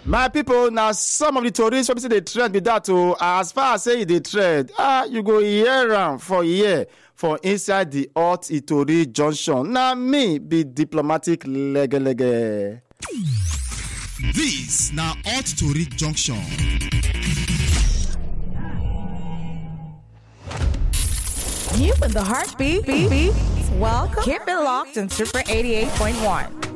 My people, now some of the tourists wey be say dey trend be that o. As far as say e dey trend, you go hear am for here for inside the Hot Itori Junction. Na me be diplomatic legelege. This na Hot Itori Junction. You in the heartbeat. Welcome. Keep it locked in Super 88.1.